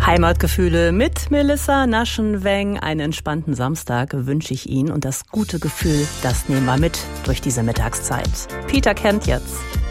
Heimatgefühle mit Melissa Naschenweng. Einen entspannten Samstag wünsche ich Ihnen und das gute Gefühl, das nehmen wir mit durch diese Mittagszeit. Peter kennt jetzt.